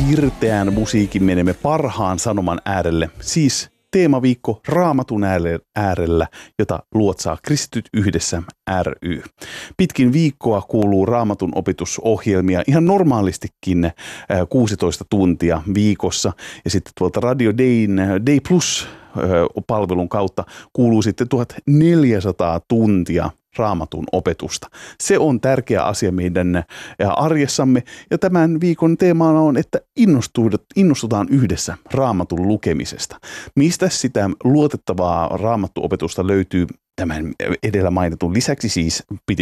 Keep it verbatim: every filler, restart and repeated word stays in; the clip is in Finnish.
pirteän musiikin menemme parhaan sanoman äärelle, siis teemaviikko Raamatun äärellä, jota luotsaa Kristityt yhdessä ry. Pitkin viikkoa kuuluu Raamatun opetusohjelmia ihan normaalistikin kuusitoista tuntia viikossa. Ja sitten tuolta Radio Dayn Day Plus -palvelun kautta kuuluu sitten tuhatneljäsataa tuntia Raamatun opetusta. Se on tärkeä asia meidän arjessamme, ja tämän viikon teemana on, että innostutaan yhdessä Raamatun lukemisesta. Mistä sitä luotettavaa Raamattuopetusta löytyy? Tämän edellä mainitun lisäksi siis